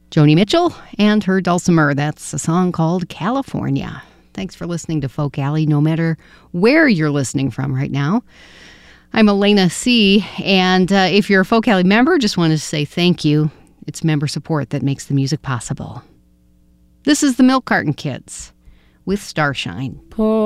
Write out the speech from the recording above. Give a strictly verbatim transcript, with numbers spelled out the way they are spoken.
Joni Mitchell and her dulcimer. That's a song called California. Thanks for listening to Folk Alley, no matter where you're listening from right now. I'm Elena C., and uh, if you're a Folk Alley member, just wanted to say thank you. It's member support that makes the music possible. This is the Milk Carton Kids with Starshine. Pour